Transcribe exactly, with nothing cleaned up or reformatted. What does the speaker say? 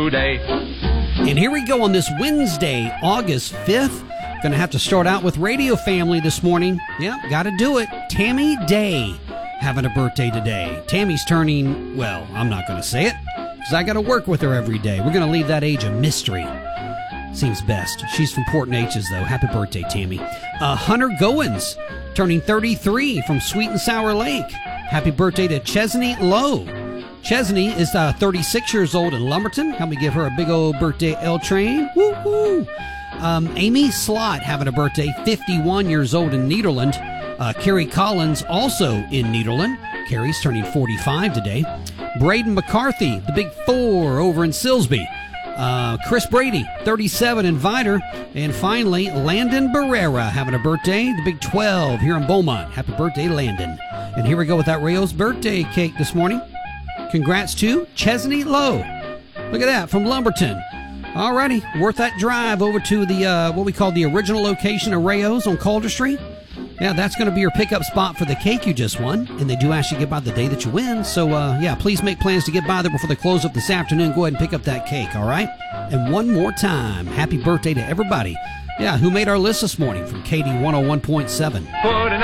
today. And here we go on this Wednesday, August fifth. Going to have to start out with Radio Family this morning. Yep, got to do it. Tammy Day having a birthday today. Tammy's turning, well, I'm not going to say it because I got to work with her every day. We're going to leave that age a mystery. Seems best. She's from Port Neches, though. Happy birthday, Tammy. Uh, Hunter Goins turning thirty-three from Sweet and Sour Lake. Happy birthday to Chesney Lowe. Chesney is uh, thirty-six years old in Lumberton. Help me give her a big old birthday L-Train. Woo-hoo. Um, Amy Slott having a birthday, fifty-one years old in Nederland. Uh, Carrie Collins also in Nederland. Carrie's turning forty-five today. Braden McCarthy, the big four over in Silsby. Uh, Chris Brady, thirty-seven in Vidor. And finally, Landon Barrera having a birthday, the big twelve here in Beaumont. Happy birthday, Landon. And here we go with that Rayo's birthday cake this morning. Congrats to Chesney Lowe. Look at that, from Lumberton. Alrighty, worth that drive over to the, uh, what we call the original location of Rayo's on Calder Street. Yeah, that's going to be your pickup spot for the cake you just won. And they do ask you to get by the day that you win. So, uh, yeah, please make plans to get by there before they close up this afternoon. Go ahead and pick up that cake, all right? And one more time, happy birthday to everybody. Yeah, who made our list this morning from Katie one oh one point seven.